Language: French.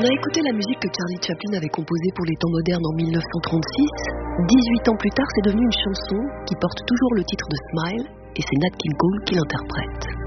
a écouté la musique que Charlie Chaplin avait composée pour les temps modernes en 1936. 18 ans plus tard, c'est devenu une chanson qui porte toujours le titre de Smile, et c'est Nat King Cole qui l'interprète.